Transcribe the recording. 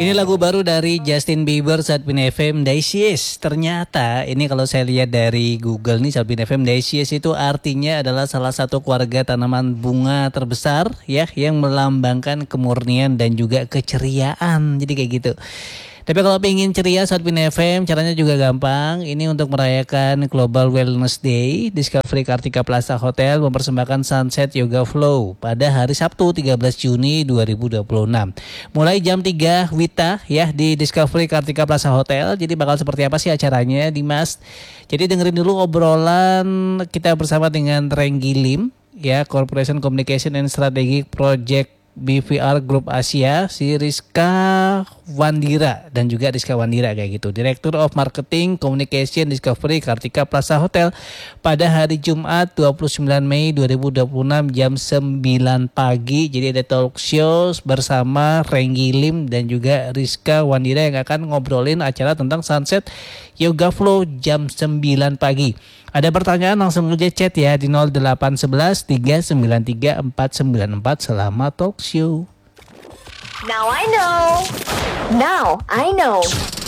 Ini lagu baru dari Justin Bieber, Satpin FM, Daisies. Ternyata ini kalau saya lihat dari Google nih, Satpin FM Daisies itu artinya adalah salah satu keluarga tanaman bunga terbesar ya, yang melambangkan kemurnian dan juga keceriaan. Jadi kayak gitu. Tapi kalau pengen ceria Satpin FM, caranya juga gampang. Ini untuk merayakan Global Wellness Day, Discovery Kartika Plaza Hotel mempersembahkan Sunset Yoga Flow pada hari Sabtu 13 Juni 2026. Mulai jam 3 WITA ya di Discovery Kartika Plaza Hotel. Jadi bakal seperti apa sih acaranya, Dimas? Jadi dengerin dulu obrolan kita bersama dengan Renggi Lim ya, Corporation Communication and Strategic Project BVR Group Asia, si Rizka Wandira dan juga Rizka Wandira kayak gitu, Director of Marketing Communication Discovery Kartika Plaza Hotel pada hari Jumat 29 Mei 2026 jam 9 pagi. Jadi ada talk show bersama Renggi Lim dan juga Rizka Wandira yang akan ngobrolin acara tentang Sunset Yoga Flow jam 9 pagi. Ada pertanyaan langsung aja chat ya di 0811 393 494 selama talk show. Now I know.